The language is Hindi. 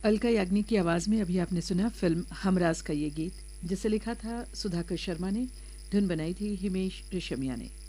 अलका याग्निक की आवाज़ में अभी आपने सुना फिल्म हमराज का ये गीत, जिसे लिखा था सुधाकर शर्मा ने, धुन बनाई थी हिमेश रेशमिया ने।